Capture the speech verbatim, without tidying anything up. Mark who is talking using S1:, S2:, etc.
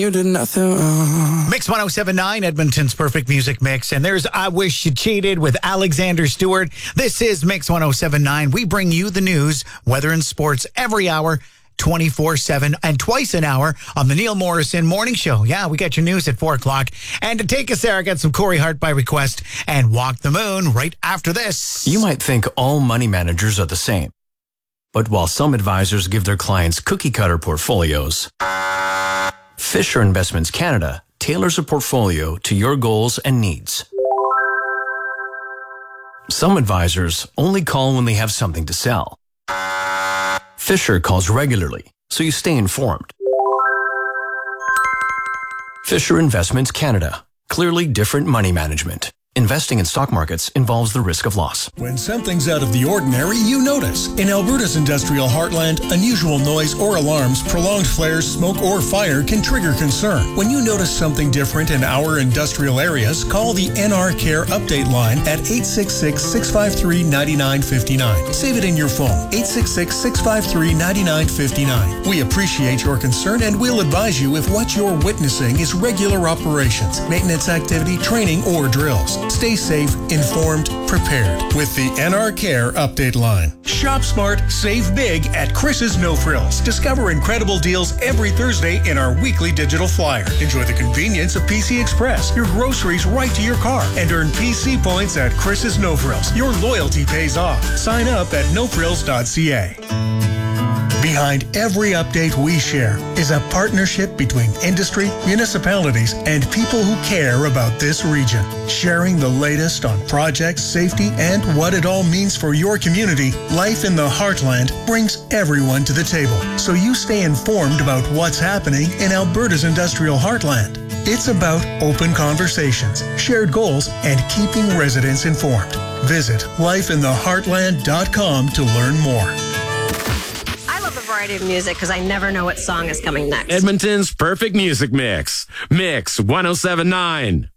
S1: You did nothing wrong.
S2: Mix one oh seven point nine, Edmonton's perfect music mix. And there's I Wish You Cheated with Alexander Stewart. This is Mix one oh seven point nine. We bring you the news, weather, and sports every hour, twenty-four seven, and twice an hour on the Neil Morrison Morning Show. Yeah, we got your news at four o'clock. And to take us there, I got some Corey Hart by request and Walk the Moon right after this.
S3: You might think all money managers are the same. But while some advisors give their clients cookie-cutter portfolios, Fisher Investments Canada tailors a portfolio to your goals and needs. Some advisors only call when they have something to sell. Fisher calls regularly, so you stay informed. Fisher Investments Canada. Clearly different money management. Investing in stock markets involves the risk of loss.
S4: When something's out of the ordinary, you notice. In Alberta's industrial heartland, unusual noise or alarms, prolonged flares, smoke, or fire can trigger concern. When you notice something different in our industrial areas, call the N R Care Update line at eight six six, six five three, nine nine five nine. Save it in your phone, eight six six, six five three, nine nine five nine. We appreciate your concern and we'll advise you if what you're witnessing is regular operations, maintenance activity, training, or drills. Stay safe, informed, prepared with the N R Care Update line. Shop smart, save big at Chris's No Frills. Discover incredible deals every Thursday in our weekly digital flyer. Enjoy the convenience of P C Express, your groceries right to your car, and earn P C points at Chris's No Frills. Your loyalty pays off. Sign up at no frills dot c a. Behind every update we share is a partnership between industry, municipalities, and people who care about this region. Sharing the latest on projects, safety, and what it all means for your community, Life in the Heartland brings everyone to the table, so you stay informed about what's happening in Alberta's industrial heartland. It's about open conversations, shared goals, and keeping residents informed. Visit life in the heartland dot com to learn more.
S5: Variety of music because I never know what song is coming next.
S6: Edmonton's perfect music mix. Mix one oh seven point nine.